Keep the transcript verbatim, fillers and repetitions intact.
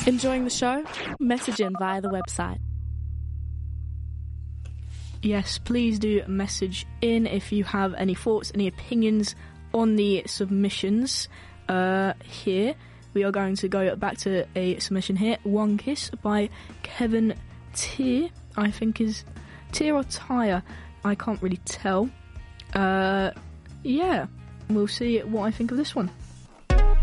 Enjoying the show? Message in via the website. Yes, please do message in if you have any thoughts, any opinions on the submissions. Uh, here, we are going to go back to a submission here. One Kiss by Kevin Tier, I think is Tier or Tyre. I can't really tell. Uh, yeah, we'll see what I think of this one.